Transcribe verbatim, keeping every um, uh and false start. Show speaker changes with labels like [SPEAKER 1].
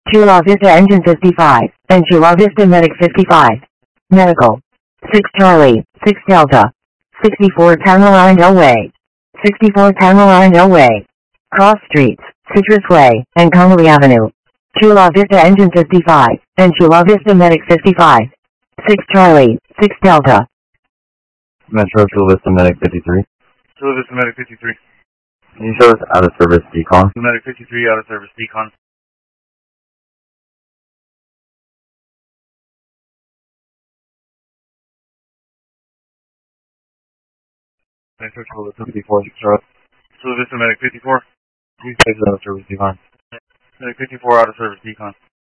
[SPEAKER 1] Chula Vista Engine fifty-five, and Chula Vista Medic fifty-five. Medical. six Charlie, six Delta. sixty-four Tamarindo Way. sixty-four Tamarindo Way. Cross Streets, Citrus Way, and Connolly Avenue. Chula Vista Engine fifty-five, and Chula Vista Medic fifty-five. six Charlie, six Delta.
[SPEAKER 2] Metro Chula Vista Medic fifty-three.
[SPEAKER 3] Chula Vista Medic fifty-three.
[SPEAKER 2] Can you show us out of service decon?
[SPEAKER 3] Medic fifty-three, out of service decon.
[SPEAKER 2] Metro Chula Vista fifty-four, Charlie.
[SPEAKER 3] Chula Vista Medic fifty-four.
[SPEAKER 2] Please place it out of service decon.
[SPEAKER 3] Medic fifty-four, out of service decon.